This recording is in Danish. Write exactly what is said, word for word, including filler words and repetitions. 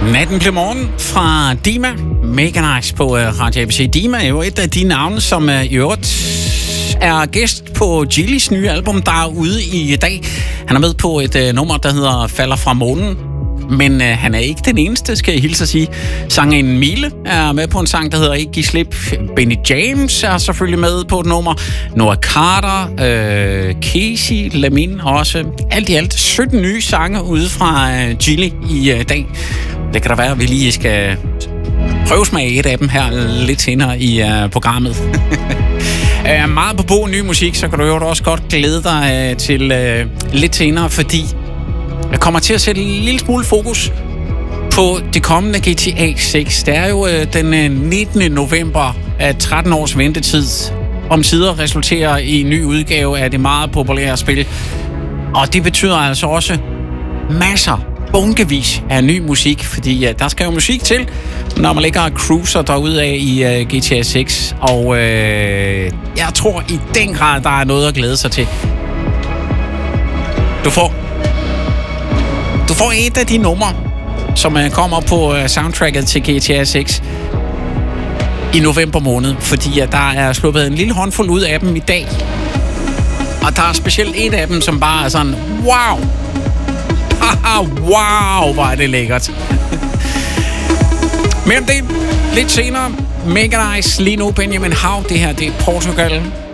Natten blev morgen fra Dima. Mega nice på uh, Radio A B C. Dima er jo et af de navne, som uh, i øvrigt er gæst på Gillies nye album, der er ude i dag. Han er med på et uh, nummer, der hedder Falder fra månen. Men øh, han er ikke den eneste, skal jeg hilse at sige. Sangeren Mile er med på en sang, der hedder Ikke Giv Slip. Benny James er selvfølgelig med på et nummer. Noah Carter, øh, Casey, Lamin også. Alt i alt sytten nye sange ude fra øh, Gilly i øh, dag. Det kan da være, at vi lige skal prøvesmage et af dem her lidt senere i øh, programmet. øh, meget på bo ny musik, så kan du jo også godt glæde dig øh, til øh, lidt senere, fordi jeg kommer til at sætte en lille smule fokus på det kommende G T A seks. Det er jo øh, den øh, nittende november af tretten års ventetid. Om sider resulterer i en ny udgave af det meget populære spil. Og det betyder altså også masser, bunkevis af ny musik, fordi øh, der skal jo musik til, når man ligger og cruiser derude af i øh, G T A seks. Og øh, jeg tror i den grad, der er noget at glæde sig til. Du får... Du får et af de numre, som kommer på soundtracket til G T A seks i november måned, fordi at der er sluppet en lille håndfuld ud af dem i dag. Og der er specielt et af dem, som bare er sådan, wow! Haha, wow, hvor er det lækkert. Men det lidt senere. Mega nice. Lige nu Benjamin Hav. Det her, det er Portugal.